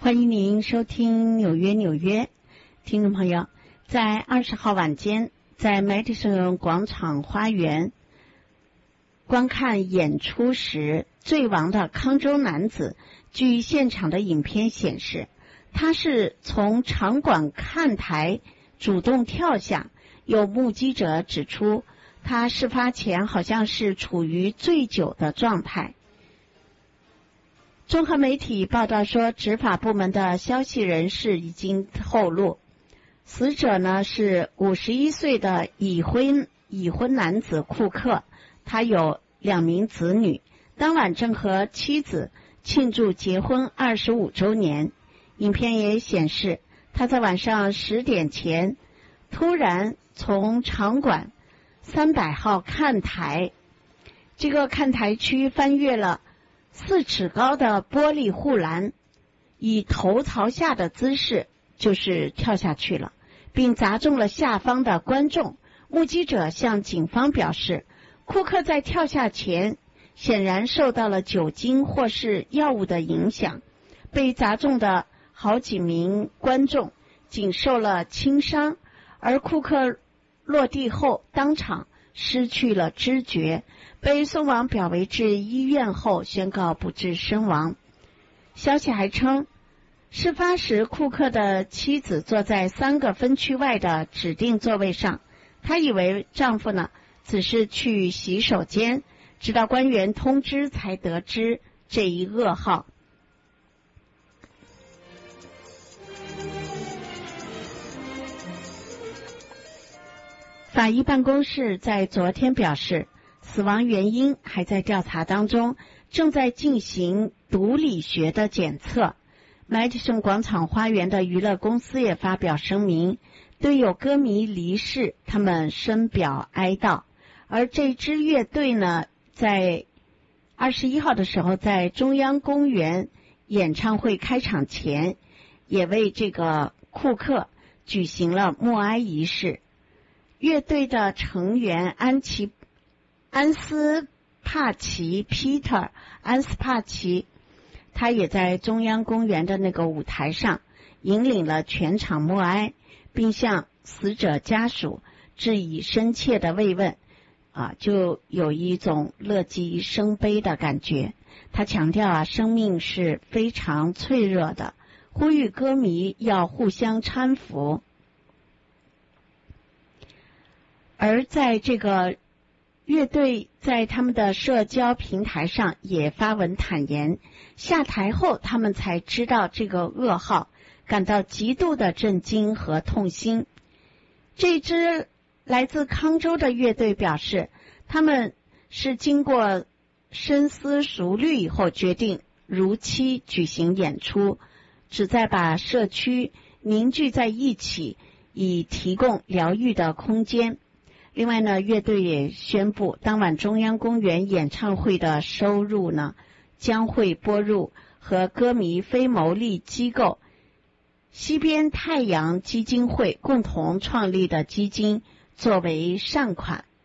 欢迎您收听纽约。听众朋友，在20号晚间，在 Madison 广场花园观看演出时，坠亡的康州男子，据现场的影片显示，他是从场馆看台主动跳下。有目击者指出，他事发前好像是处于醉酒的状态。综合媒体报道说，执法部门的消息人士已经透露，死者呢是51岁的已婚男子库克，他有2名子女，当晚正和妻子庆祝结婚25周年。影片也显示，他在晚上10点前突然从场馆300号看台，这个看台区翻越了4尺高的玻璃护栏，以头朝下的姿势就是跳下去了，并砸中了下方的观众。目击者向警方表示，库克在跳下前显然受到了酒精或是药物的影响，被砸中的好几名观众仅受了轻伤，而库克落地后当场失去了知觉，被送往表维治医院后宣告不治身亡。消息还称，事发时库克的妻子坐在3个分区外的指定座位上，她以为丈夫呢只是去洗手间，直到官员通知才得知这一噩耗。法医办公室在昨天表示，死亡原因还在调查当中，正在进行毒理学的检测。Madison 广场花园的娱乐公司也发表声明，对有歌迷离世，他们深表哀悼。而这支乐队呢，在21号的时候，在中央公园演唱会开场前，也为这个库克举行了默哀仪式。乐队的成员安斯帕奇 Peter 安斯帕奇，他也在中央公园的那个舞台上引领了全场默哀，并向死者家属致以深切的慰问，就有一种乐极生悲的感觉。他强调生命是非常脆弱的，呼吁歌迷要互相搀扶。而在这个乐队在他们的社交平台上也发文坦言，下台后他们才知道这个噩耗，感到极度的震惊和痛心。这支来自康州的乐队表示，他们是经过深思熟虑以后决定如期举行演出，旨在把社区凝聚在一起，以提供疗愈的空间。另外呢，乐队也宣布，当晚中央公园演唱会的收入呢，将会拨入和歌迷非牟利机构西边太阳基金会共同创立的基金，作为善款。